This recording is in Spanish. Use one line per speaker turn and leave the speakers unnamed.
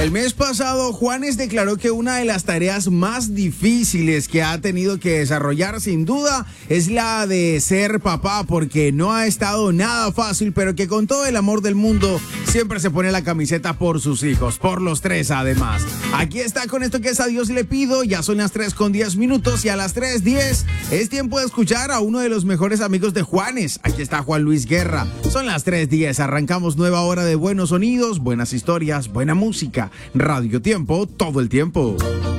El mes pasado, Juanes declaró que una de las tareas más difíciles que ha tenido que desarrollar, sin duda, es la de ser papá, porque no ha estado nada fácil, pero que con todo el amor del mundo siempre se pone la camiseta por sus hijos, por los tres además. Aquí está con esto que es A Dios le pido, ya son las 3:10 y a las 3:10 es tiempo de escuchar a uno de los mejores amigos de Juanes. Aquí está Juan Luis Guerra. Son las 3:10, arrancamos nueva hora de buenos sonidos, buenas historias, buena música. Radio Tiempo, todo el tiempo.